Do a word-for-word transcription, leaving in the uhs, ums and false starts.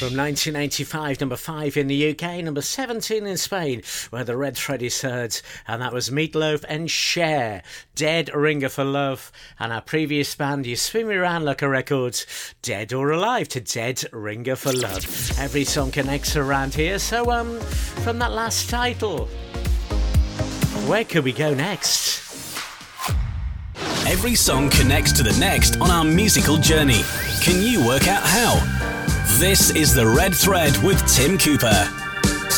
From nineteen eighty-five, number five in the U K, number seventeen in Spain, where the red thread is heard, and that was Meatloaf and Cher, Dead Ringer for Love, and our previous band, You Spin Me Round Like a Record, Dead or Alive to Dead Ringer for Love. Every song connects around here, so um, from that last title, where could we go next? Every song connects to the next on our musical journey. Can you work out how? This is The Red Thread with Tim Cooper.